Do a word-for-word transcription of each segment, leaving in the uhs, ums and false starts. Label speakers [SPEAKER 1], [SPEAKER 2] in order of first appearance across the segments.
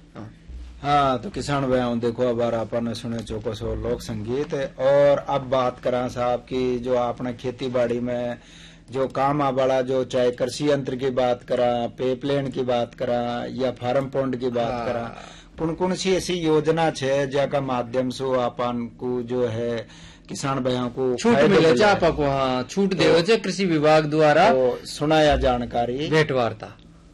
[SPEAKER 1] हाँ, तो किसान भाइयों देखो अब आपने सुने चौको सो लोक संगीत। और अब बात करा साहब की जो आपने खेती बाड़ी में जो काम आ बड़ा, जो चाहे कृषि यंत्र की बात करा, पेपलेन की बात करा या फार्म पॉन्ड की बात करा, कौन कौन सी ऐसी योजना छे जिसका माध्यम से अपन को जो है किसान भाइयों को
[SPEAKER 2] छूट मिले चे आपा को। हाँ, छूट देवे चे कृषि विभाग द्वारा।
[SPEAKER 1] तो सुनाया जानकारी
[SPEAKER 2] भेंट वार्ता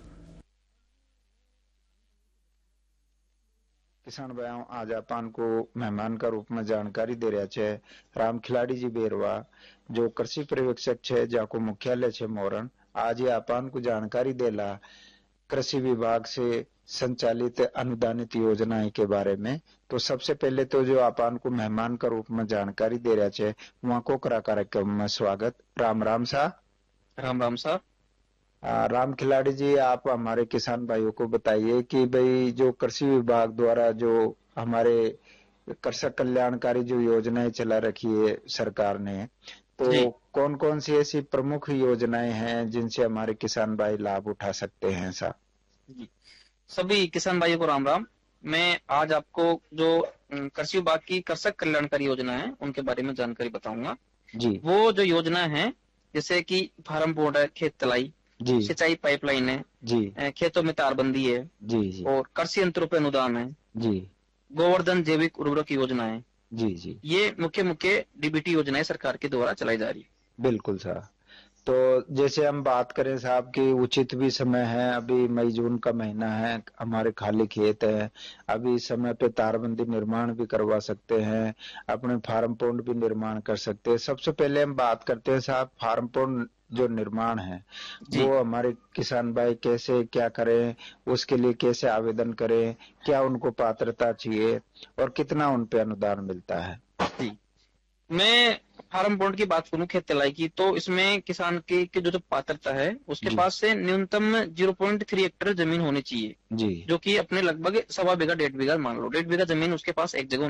[SPEAKER 1] किसान भाइयों आज अपन को मेहमान का रूप में जानकारी दे रहा छे राम खिलाड़ी जी बेरवा, जो कृषि पर्यवेक्षक छे जाको मुख्यालय छे मोरन। आज ये अपन को जानकारी देला कृषि विभाग से संचालित अनुदानित योजनाएं के बारे में। तो सबसे पहले तो जो अपन को मेहमान का रूप में जानकारी दे रहा छे वहां को करा कार्यक्रम में स्वागत। राम राम सा।
[SPEAKER 2] राम राम साहब।
[SPEAKER 1] राम खिलाड़ी जी, आप हमारे किसान भाइयों को बताइए कि भाई जो कृषि विभाग द्वारा जो हमारे कृषक कल्याणकारी जो योजनाएं चला रखी है सरकार ने, तो कौन कौन सी ऐसी प्रमुख योजनाएं हैं जिनसे हमारे किसान भाई लाभ उठा सकते हैं साहब?
[SPEAKER 2] सभी किसान भाइयों को राम राम। मैं आज आपको जो कृषि विभाग की कृषक कल्याणकारी योजना है उनके बारे में जानकारी बताऊंगा
[SPEAKER 1] जी।
[SPEAKER 2] वो जो योजना है जैसे कि फार्म बोर्ड है, खेत तलाई, सिंचाई पाइपलाइन है
[SPEAKER 1] जी,
[SPEAKER 2] खेतों में तारबंदी है
[SPEAKER 1] जी जी, और
[SPEAKER 2] कृषि यंत्रों पर अनुदान है
[SPEAKER 1] जी,
[SPEAKER 2] गोवर्धन जैविक उर्वरक योजना है
[SPEAKER 1] जी जी,
[SPEAKER 2] ये मुख्य मुख्य डीबीटी योजनाएं सरकार के द्वारा चलाई जा रही है।
[SPEAKER 1] बिल्कुल सर। तो जैसे हम बात करें साहब की उचित भी समय है, अभी मई जून का महीना है, हमारे खाली खेत है, अभी इस समय पे तारबंदी निर्माण भी करवा सकते हैं, अपने फार्म पॉन्ड भी निर्माण कर सकते हैं। सबसे पहले हम बात करते हैं साहब फार्म पॉन्ड जो निर्माण है वो हमारे किसान भाई कैसे क्या करें, उसके लिए कैसे आवेदन करें, क्या उनको पात्रता चाहिए और कितना उन पे अनुदान मिलता है?
[SPEAKER 2] मैं फार्म बॉन्ड की बात करूं खेत तलाई की, तो इसमें किसान की, की जो, जो पात्रता है उसके पास से न्यूनतम जीरो पॉइंट थ्री हेक्टेयर जमीन होनी चाहिए जी, जो कि अपने लगभग सवा बीघा डेढ़ बीघा मान लो डेढ़ बीघा जमीन उसके पास एक जगह